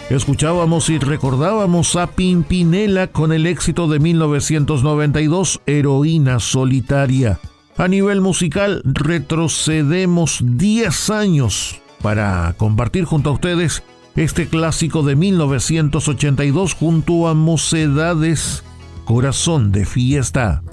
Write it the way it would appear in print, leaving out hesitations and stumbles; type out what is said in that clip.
Escuchábamos y recordábamos a Pimpinela con el éxito de 1992, Heroína Solitaria. A nivel musical, retrocedemos 10 años para compartir junto a ustedes este clásico de 1982 junto a Mocedades, Corazón de Fiesta.